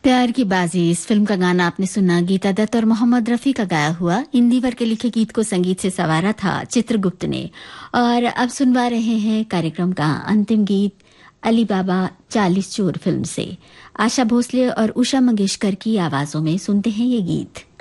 प्यार की बाजी इस फिल्म का गाना आपने सुना। गीता दत्त और मोहम्मद रफी का गाया हुआ इंदिवर के लिखे गीत को संगीत से संवारा था चित्रगुप्त ने। और अब सुनवा रहे हैं कार्यक्रम का अंतिम गीत अली बाबा 40 चोर फिल्म से। आशा भोसले और उषा मंगेशकर की आवाजों में सुनते हैं ये गीत।